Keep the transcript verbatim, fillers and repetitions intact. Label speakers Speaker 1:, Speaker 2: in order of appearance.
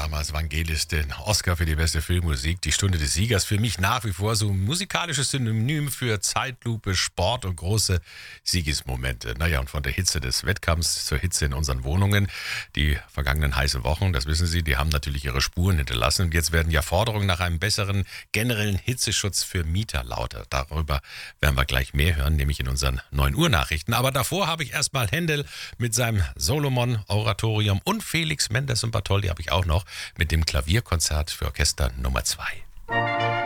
Speaker 1: damals Vangelis den Oscar für die beste Filmmusik. Die Stunde des Siegers für mich nach wie vor so ein musikalisches Synonym für Zeitlupe, Sport und große Siegesmomente. Naja, und von der Hitze des Wettkampfs zur Hitze in unseren Wohnungen. Die vergangenen heißen Wochen, das wissen Sie, die haben natürlich ihre Spuren hinterlassen. Und jetzt werden ja Forderungen nach einem besseren generellen Hitzeschutz für Mieter lauter. Darüber werden wir gleich mehr hören, nämlich in unseren neun Uhr Nachrichten. Aber davor habe ich erstmal Händel mit seinem Solomon-Oratorium und Felix Mendes und Bartholdy habe ich auch noch mit dem Klavierkonzert für Orchester Nummer zwei.